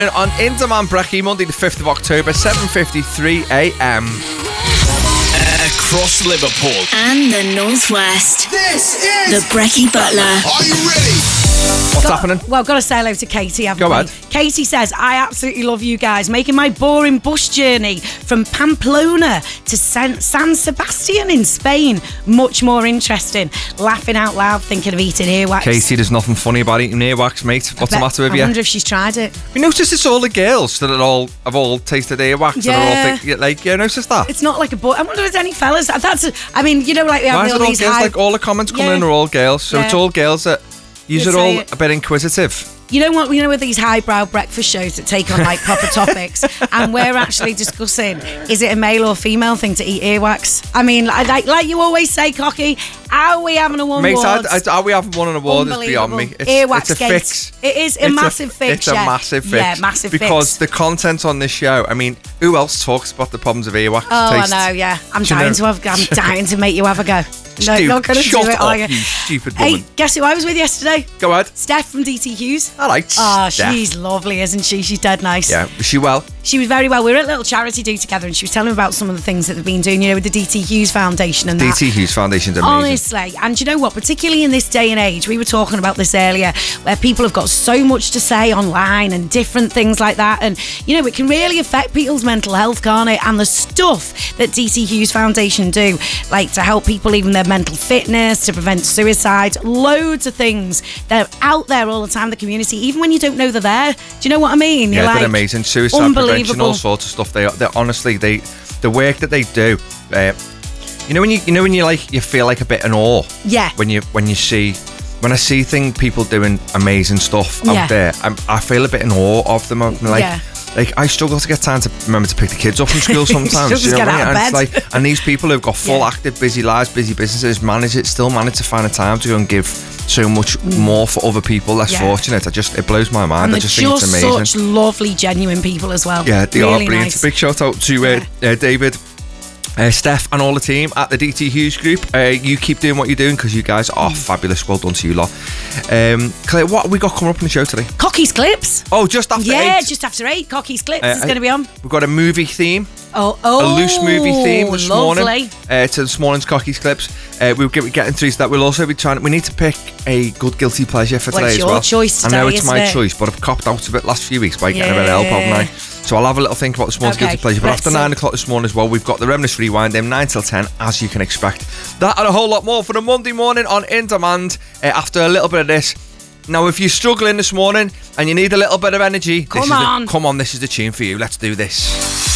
On In Demand Brekkie, Monday the 5th of October, 7:53am. Across Liverpool and the Northwest. This is the Brekkie Butler. Are you ready? What's happening? Well, got to say hello to Katie, haven't Go we? ahead. Katie says, I absolutely love you guys, making my boring bush journey from Pamplona to San Sebastian in Spain much more interesting. Laughing out loud, thinking of eating earwax. Katie, there's nothing funny about eating earwax, mate. What's the matter with you? I wonder if she's tried it. You notice it's all the girls that have all tasted earwax. Yeah. And are all you notice that? It's not like a boy. I wonder if there's any fellas. We Why have is it all all these girls? high... Like all the comments coming in are all girls. So it's all girls that You'd are all say it. a bit inquisitive. You know what? You know with these highbrow breakfast shows that take on like proper topics, and we're actually discussing: is it a male or female thing to eat earwax? I mean, like you always say, Cocky, are we having a one Mate, award? how we haven't won an award is beyond me. Earwax it's a gate. fix. It is a massive fix. It's a massive fix. Yeah, massive because fix. the content on this show. I mean, who else talks about the problems of earwax taste? I know. Yeah, I'm Do you dying know? I'm dying to make you have a go. No, not going to do Shut it, up, are you? you stupid woman. Hey, guess who I was with yesterday? Go ahead. Steph from DT Hughes. I like Steph. She's lovely, isn't she? She's dead nice. Yeah, was she well? She was very well. We were at a little charity do together, and she was telling me about some of the things that they've been doing, with the DT Hughes Foundation and that. DT Hughes Foundation's amazing. Honestly, and you know what? Particularly in this day and age, we were talking about this earlier, where people have got so much to say online and different things like that, and it can really affect people's mental health, can't it? And the stuff that DT Hughes Foundation do, like to help people, even their mental fitness, to prevent suicide, loads of things. They're out there all the time in the community, even when you don't know they're there. Do you know what I mean? Yeah, they're amazing. Suicide prevention, all sorts of stuff. They honestly, the work that they do. When you feel like a bit in awe. Yeah. When I see people doing amazing stuff out there, I feel a bit in awe of them. I'm like, I struggle to get time to remember to pick the kids up from school sometimes. You know what I mean? And these people who've got full, active, busy lives, busy businesses, still manage to find a time to go and give so much more for other people less fortunate. It blows my mind. And I just think it's amazing. Such lovely, genuine people as well. Yeah, they really are brilliant. nice. Big shout out to David, Steph and all the team at the DT Hughes Group. You keep doing what you're doing because you guys are fabulous. Well done to you lot. Claire, what have we got coming up on the show today? Cocky's Clips. Oh, just after 8? Yeah, just after 8. Cocky's Clips is going to be on. We've got a movie theme. A loose movie theme this lovely morning to this morning's Cocky's Clips. We'll get getting through to that. We'll also be we need to pick a good guilty pleasure for today it's as well. your choice today, I know it's isn't my it? choice, but I've copped out of it last few weeks by getting a bit of help, haven't I? So I'll have a little think about this morning's guilty pleasure. But after 9 o'clock this morning as well, we've got the Reminisce Rewind 9 till 10, as you can expect. That and a whole lot more for the Monday morning on In Demand. After a little bit of this. Now, if you're struggling this morning and you need a little bit of energy, come on, this is the tune for you. Let's do this.